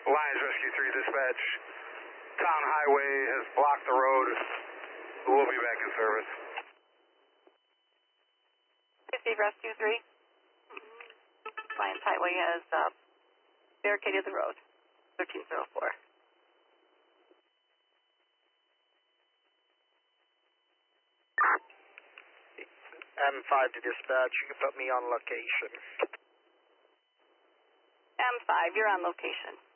Lions Rescue 3 dispatch. Town Highway has blocked the road. We'll be back in service. Receive Rescue 3. Lions Highway has barricaded the road. 1304. M5 to dispatch, you can put me on location. M5, you're on location.